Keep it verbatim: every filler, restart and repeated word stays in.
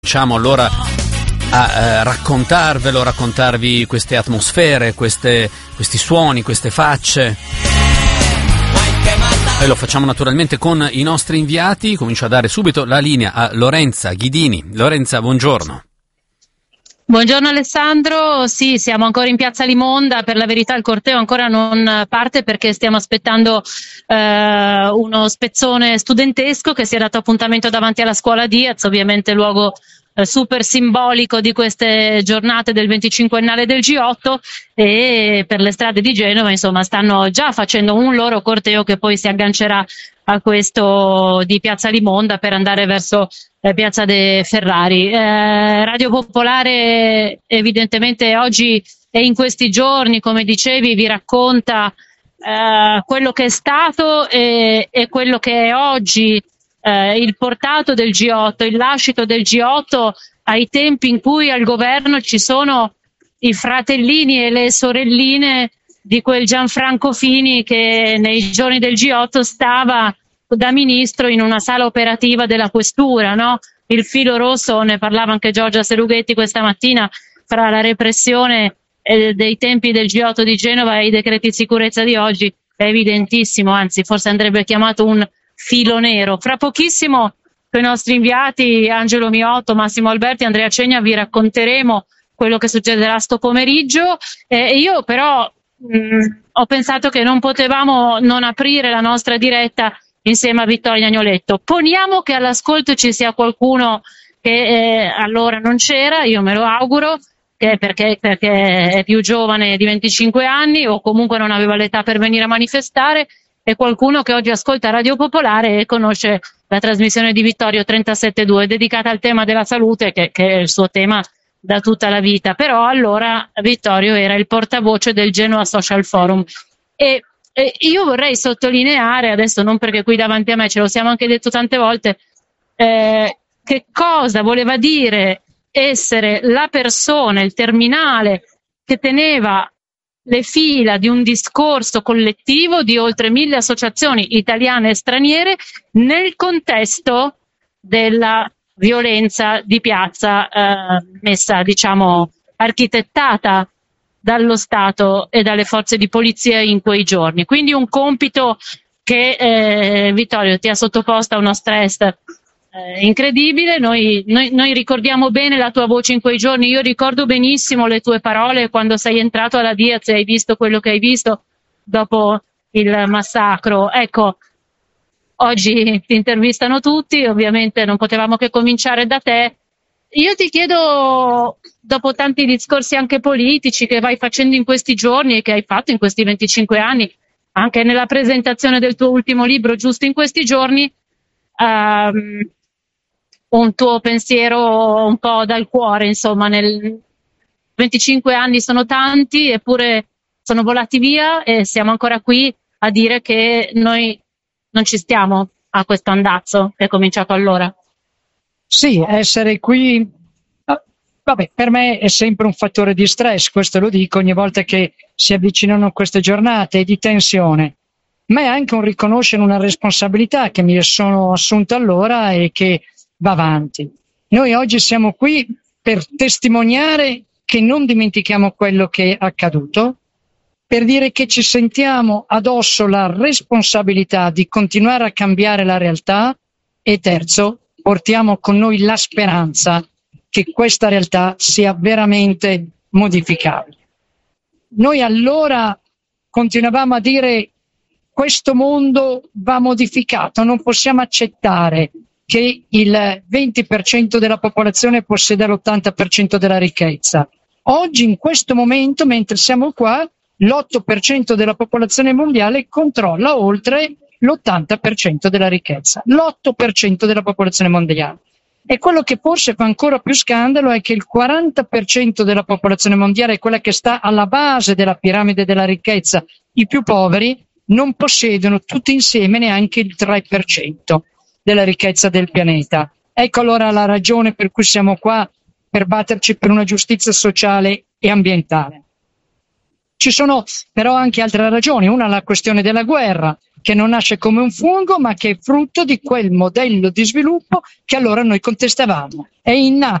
Cominciamo allora a eh, raccontarvelo, raccontarvi queste atmosfere, queste, questi suoni, queste facce. E lo facciamo naturalmente con i nostri inviati. Comincio a dare subito la linea a Lorenza Ghidini. Lorenza, buongiorno. Buongiorno Alessandro, sì, siamo ancora in Piazza Limonda, per la verità il corteo ancora non parte perché stiamo aspettando eh, uno spezzone studentesco che si è dato appuntamento davanti alla scuola Diaz, ovviamente luogo eh, super simbolico di queste giornate del venticinquennale del G otto, e per le strade di Genova insomma stanno già facendo un loro corteo che poi si aggancerà a questo di Piazza Limonda per andare verso eh, Piazza de Ferrari. Eh, Radio Popolare evidentemente oggi e in questi giorni, come dicevi, vi racconta eh, quello che è stato e, e quello che è oggi, eh, il portato del G otto, il lascito del G otto ai tempi in cui al governo ci sono i fratellini e le sorelline di quel Gianfranco Fini che nei giorni del G otto stava da ministro in una sala operativa della questura, no? Il filo rosso, ne parlava anche Giorgia Serughetti questa mattina, fra la repressione eh, dei tempi del G otto di Genova e i decreti di sicurezza di oggi è evidentissimo, anzi forse andrebbe chiamato un filo nero. Fra pochissimo con i nostri inviati Angelo Miotto, Massimo Alberti, Andrea Cegna vi racconteremo quello che succederà sto pomeriggio, eh, io però mh, ho pensato che non potevamo non aprire la nostra diretta insieme a Vittoria Agnoletto. Poniamo che all'ascolto ci sia qualcuno che eh, allora non c'era, io me lo auguro, che perché, perché è più giovane di venticinque anni o comunque non aveva l'età per venire a manifestare, e qualcuno che oggi ascolta Radio Popolare e conosce la trasmissione di Vittorio trentasette due dedicata al tema della salute, che, che è il suo tema da tutta la vita. Però allora Vittorio era il portavoce del Genoa Social Forum e E io vorrei sottolineare, adesso non perché qui davanti a me ce lo siamo anche detto tante volte, eh, che cosa voleva dire essere la persona, il terminale che teneva le fila di un discorso collettivo di oltre mille associazioni italiane e straniere nel contesto della violenza di piazza eh, messa, diciamo, architettata dallo Stato e dalle forze di polizia in quei giorni. Quindi un compito che eh, Vittorio ti ha sottoposto a uno stress eh, incredibile. Noi, noi, noi ricordiamo bene la tua voce in quei giorni, io ricordo benissimo le tue parole quando sei entrato alla Diaz e hai visto quello che hai visto dopo il massacro. Ecco, oggi ti intervistano tutti, ovviamente non potevamo che cominciare da te. Io ti chiedo, dopo tanti discorsi anche politici che vai facendo in questi giorni e che hai fatto in questi venticinque anni, anche nella presentazione del tuo ultimo libro, giusto in questi giorni, um, un tuo pensiero un po' dal cuore, insomma, nel venticinque anni sono tanti, eppure sono volati via e siamo ancora qui a dire che noi non ci stiamo a questo andazzo che è cominciato allora. Sì, essere qui, vabbè, per me è sempre un fattore di stress, questo lo dico ogni volta che si avvicinano queste giornate di tensione, ma è anche un riconoscere una responsabilità che mi sono assunta allora e che va avanti. Noi oggi siamo qui per testimoniare che non dimentichiamo quello che è accaduto, per dire che ci sentiamo addosso la responsabilità di continuare a cambiare la realtà e terzo, portiamo con noi la speranza che questa realtà sia veramente modificabile. Noi allora continuavamo a dire questo mondo va modificato, non possiamo accettare che il venti per cento della popolazione possieda l'ottanta per cento della ricchezza. Oggi in questo momento, mentre siamo qua, l'otto per cento della popolazione mondiale controlla oltre l'ottanta per cento della ricchezza, l'otto per cento della popolazione mondiale. E quello che forse fa ancora più scandalo è che il quaranta per cento della popolazione mondiale, quella che sta alla base della piramide della ricchezza, i più poveri, non possiedono tutti insieme neanche il tre per cento della ricchezza del pianeta. Ecco allora la ragione per cui siamo qua, per batterci per una giustizia sociale e ambientale. Ci sono però anche altre ragioni, una la questione della guerra, che non nasce come un fungo, ma che è frutto di quel modello di sviluppo che allora noi contestavamo. È innato